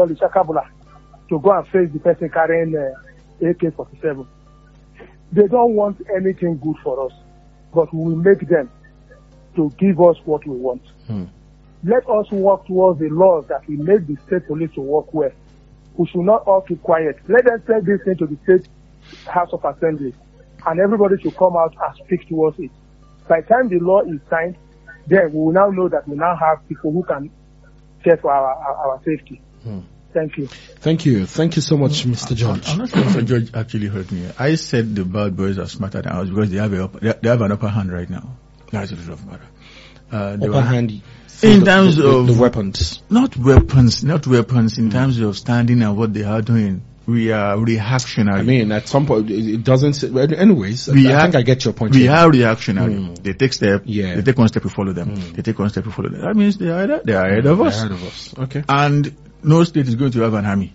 call it, Shakabula, to go and face the person carrying AK-47. They don't want anything good for us, but we will make them to give us what we want. Let us work towards the laws that will make the state police to work well. We should not all keep quiet. Let them take this into the state House of Assembly, and everybody should come out and speak towards it. By the time the law is signed, then we will now know that we now have people who can care for our safety. Thank you. Thank you. Thank you so much, Mr. George. I'm not sure Mr. George actually heard me. I said the bad boys are smarter than us because they have an upper hand right now. That's the truth of the matter. Upper hand in terms of the weapons. Not weapons, in terms of standing and what they are doing. We are reactionary. I mean, at some point, it doesn't say, anyways, I think I get your point. We are reactionary. They take step, yeah. They take one step, we follow them. They take one step, we follow them. That means they are ahead of us. Okay. And no state is going to have an army.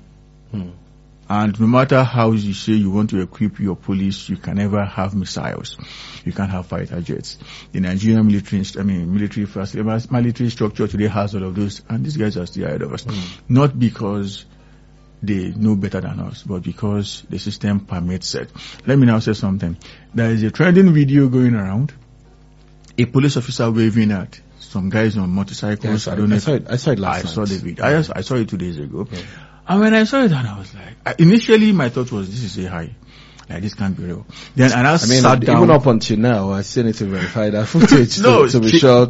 And no matter how you say you want to equip your police, you can never have missiles. You can't have fighter jets. The Nigerian military structure today has all of those, and these guys are still ahead of us. Not because they know better than us, but because the system permits it. Let me now say something. There is a trending video going around. A police officer waving at some guys on motorcycles. Yeah, I saw it last night. I saw the video. I saw it 2 days ago. Yeah. And when I saw it, and I was like, initially my thought was, this is a high. Like, this can't be real. Then, and I sat down. Even up until now, I still need to verify that footage to be sure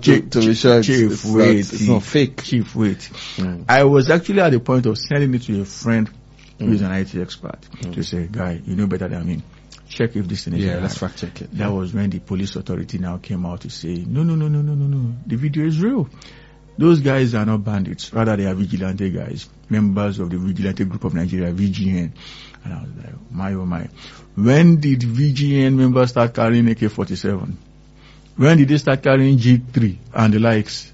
it's not fake. Chief, wait. I was actually at the point of sending it to a friend who is an IT expert to say, guy, you know better than me. Check if this thing is right. Let's fact check it. That was when the police authority now came out to say, no. The video is real. Those guys are not bandits. Rather, they are vigilante guys, members of the Vigilante Group of Nigeria, VGN. And I was like, my oh my. When did VGN members start carrying AK-47? When did they start carrying G3 and the likes?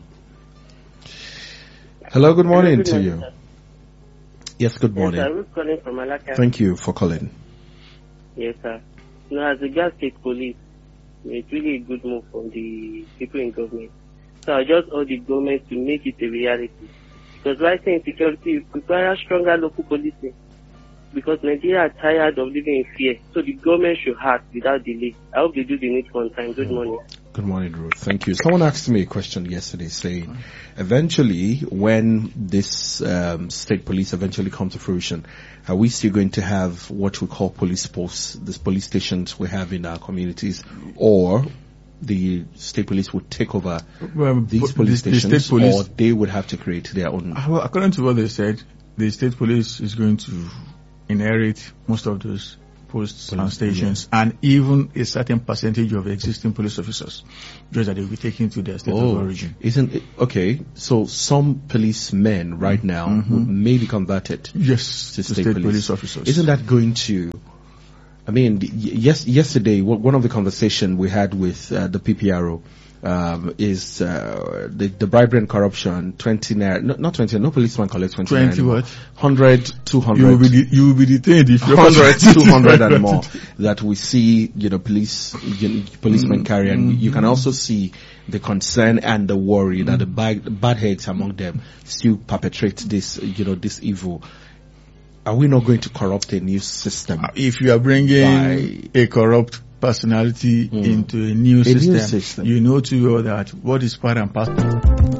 Hello, good morning to you. Yes, good morning. Yes, sir. We're calling from Malacca. Thank you for calling. Yes, sir. As regards state police, it's really a good move from the people in government. So I just urge the government to make it a reality. Because right now security requires stronger local policing. Because Nigeria are tired of living in fear. So the government should act without delay. I hope they do the needful on time. Good morning. Good morning, Ruth. Thank you. Someone asked me a question yesterday saying, eventually, when this state police eventually come to fruition, are we still going to have what we call police posts, these police stations we have in our communities, or the state police would take over these police stations, or they would have to create their own? Well, according to what they said, the state police is going to inherit most of those posts and stations, and even a certain percentage of existing police officers, just that they will be taken to their state of origin. Isn't it okay? So some policemen right now would maybe converted to state police officers. Isn't that going to? I mean, yesterday, one of the conversation we had with the PPRO is the bribery and corruption, 20 naira, not 20, no policeman collects 20 naira. 20 what? 100, 200. You will be detained if you're 100, 200 and more that we see, policemen carry. And you can also see the concern and the worry that the bad heads among them still perpetrate this, this evil. Are we not going to corrupt a new system? If you are bringing a corrupt personality into a new system, you know too well that what is part and parcel